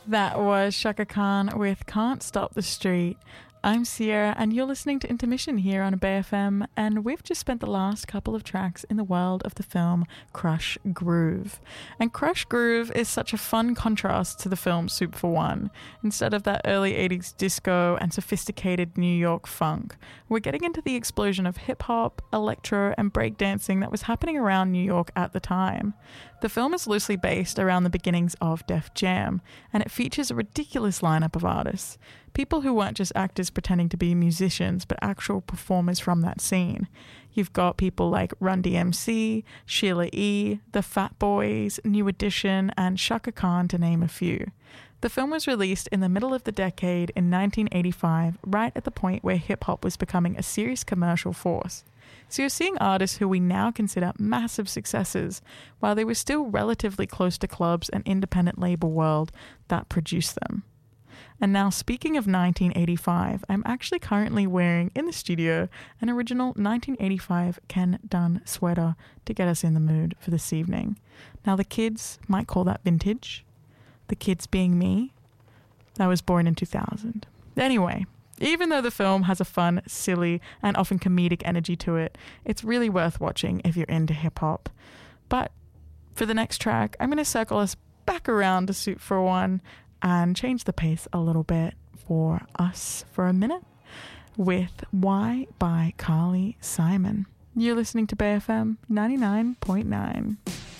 That was Shaka Khan with Can't Stop the Street. I'm Sierra, and you're listening to Intermission here on Bay FM, and we've just spent the last couple of tracks in the world of the film Krush Groove. And Krush Groove is such a fun contrast to the film Soup for One. Instead of that early 80s disco and sophisticated New York funk, we're getting into the explosion of hip-hop, electro, and breakdancing that was happening around New York at the time. The film is loosely based around the beginnings of Def Jam, and it features a ridiculous lineup of artists. People who weren't just actors pretending to be musicians, but actual performers from that scene. You've got people like Run DMC, Sheila E., The Fat Boys, New Edition, and Shaka Khan, to name a few. The film was released in the middle of the decade in 1985, right at the point where hip-hop was becoming a serious commercial force. So you're seeing artists who we now consider massive successes, while they were still relatively close to clubs and independent label world that produced them. And now, speaking of 1985, I'm actually currently wearing in the studio an original 1985 Ken Dunn sweater to get us in the mood for this evening. Now, the kids might call that vintage. The kids being me. I was born in 2000. Anyway, even though the film has a fun, silly, and often comedic energy to it, it's really worth watching if you're into hip-hop. But for the next track, I'm going to circle us back around to Soup for One and change the pace a little bit for us for a minute with Why by Carly Simon. You're listening to Bay FM 99.9.